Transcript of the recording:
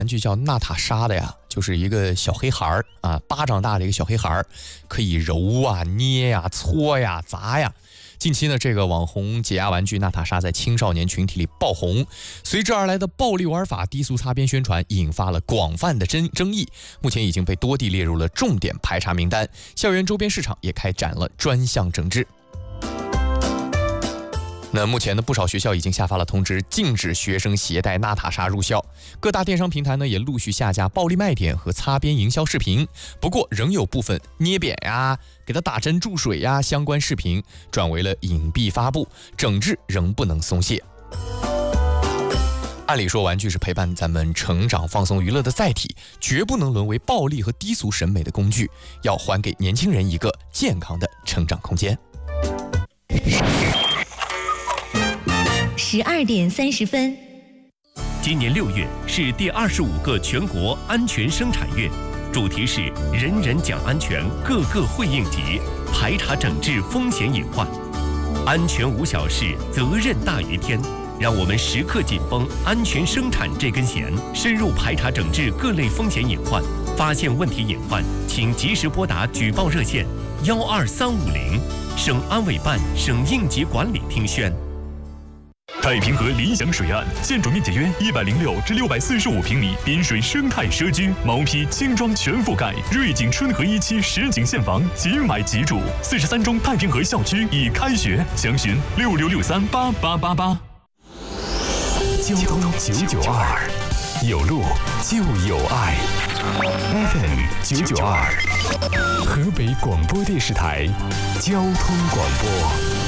玩具叫娜塔莎的呀，就是一个小黑孩儿啊，巴掌大的一个小黑孩儿，可以揉啊、捏呀、搓呀、砸呀。近期呢，这个网红解压玩具娜塔莎在青少年群体里爆红，随之而来的暴力玩法、低俗擦边宣传引发了广泛的争议，目前已经被多地列入了重点排查名单，校园周边市场也开展了专项整治。那目前呢，不少学校已经下发了通知，禁止学生携带娜塔莎入校。各大电商平台呢也陆续下架暴力卖点和擦边营销视频。不过，仍有部分捏扁呀、给他打针注水呀相关视频转为了隐蔽发布，整治仍不能松懈。按理说，玩具是陪伴咱们成长、放松、娱乐的载体，绝不能沦为暴力和低俗审美的工具，要还给年轻人一个健康的成长空间。 12点30分。 今年6月是第25个全国安全生产月，主题是人人讲安全，个个会应急，排查整治风险隐患。安全无小事，责任大于天。让我们时刻紧绷安全生产这根弦，深入排查整治各类风险隐患。发现问题隐患，请及时拨打举报热线12350，省安委办、省应急管理厅宣。 太平河理想水岸，建筑面积约106至645平米，滨水生态社区，毛坯轻装全覆盖，瑞景春和1期实景现房，即买即住。43中太平河校区已开学，详询66638888。交通992，有路就有爱。FM 992，河北广播电视台交通广播。